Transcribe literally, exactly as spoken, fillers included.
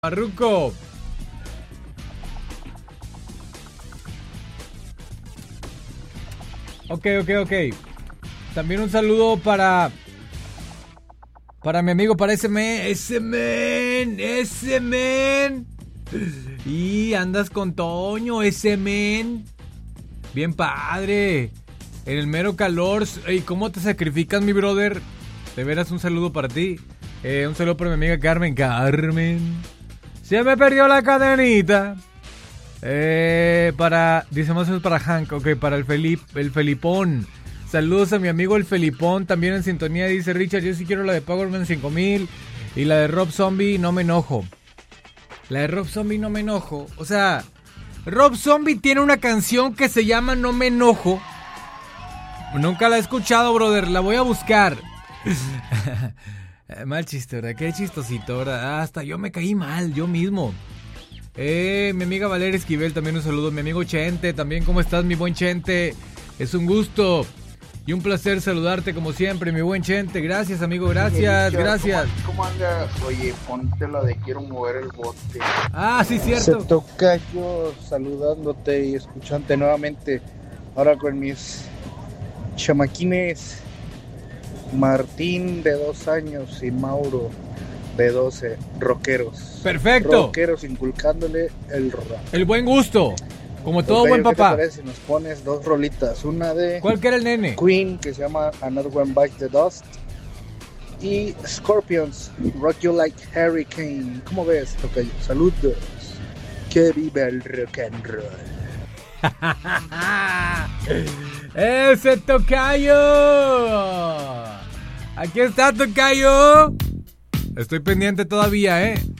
Marruco. Ok, ok, ok. También un saludo para... Para mi amigo, para ese men. Ese men. Ese men. Y andas con Toño, ese men. Bien padre. En el mero calor. Ey, ¿cómo te sacrificas, mi brother? De veras, un saludo para ti. Eh, un saludo para mi amiga Carmen. Carmen. Se me perdió la cadenita. Eh, para... Dice más o menos para Hank. Ok, para el Felip, el Felipón. Saludos a mi amigo el Felipón. También en sintonía dice Richard. Yo sí quiero la de Powerman cinco mil. Y la de Rob Zombie, no me enojo. La de Rob Zombie, no me enojo. O sea, Rob Zombie tiene una canción que se llama No me enojo. Nunca la he escuchado, brother. La voy a buscar. Mal chiste, ¿verdad? Qué chistosito, ¿verdad? Hasta yo me caí mal, yo mismo. Eh, mi amiga Valeria Esquivel, también un saludo. Mi amigo Chente, también, ¿cómo estás, mi buen Chente? Es un gusto y un placer saludarte como siempre, mi buen Chente. Gracias, amigo, gracias, gracias. ¿Cómo andas? Oye, ponte la de quiero mover el bote. Ah, sí, cierto. Se toca yo saludándote y escuchándote nuevamente. Ahora con mis chamaquines. Martín de dos años y Mauro de doce, rockeros. Perfecto. Rockeros inculcándole el rap. El buen gusto, como todo Okay, buen papá. ¿Qué te parece? Nos pones dos rolitas, una de ¿Cuál que era el nene? Queen, que se llama Another One Bites the Dust, y Scorpions, Rock You Like Hurricane. ¿Cómo ves, tocayo? Saludos. Que viva el rock and roll. ¡Ese tocayo! Aquí está, tocayo. Estoy pendiente todavía, ¿eh?